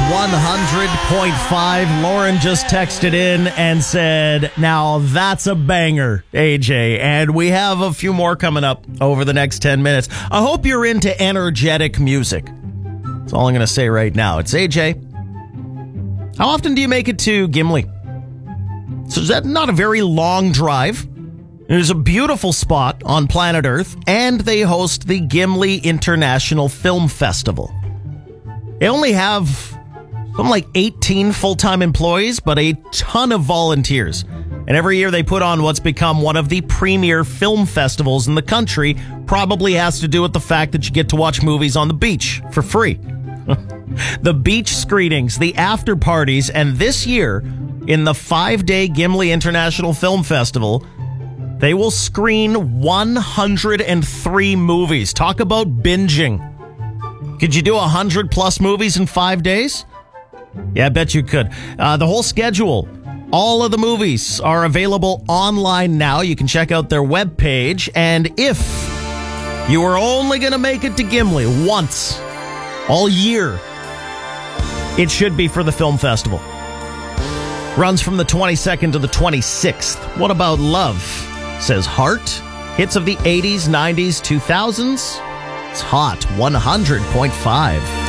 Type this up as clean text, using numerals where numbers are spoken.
100.5. Lauren just texted in and said, now that's a banger, AJ. And we have a few more coming up over the next 10 minutes. I hope you're into energetic music. That's all I'm going to say right now. It's AJ. How often do you make it to Gimli? So is that not a very long drive? There's a beautiful spot on planet Earth, and they host the Gimli International Film Festival. They only have something like 18 full-time employees, but a ton of volunteers. And every year they put on what's become one of the premier film festivals in the country. Probably has to do with the fact that you get to watch movies on the beach for free. The beach screenings, the after parties, and this year, in the 5-day Gimli International Film Festival, they will screen 103 movies. Talk about binging. Could you do 100+ movies in 5 days? Yeah, I bet you could. The whole schedule, all of the movies are available online now. You can check out their webpage. And if you are only going to make it to Gimli once all year, it should be for the film festival. Runs from the 22nd to the 26th. What about love? Says Heart. Hits of the 80s, 90s, 2000s. It's hot. 100.5.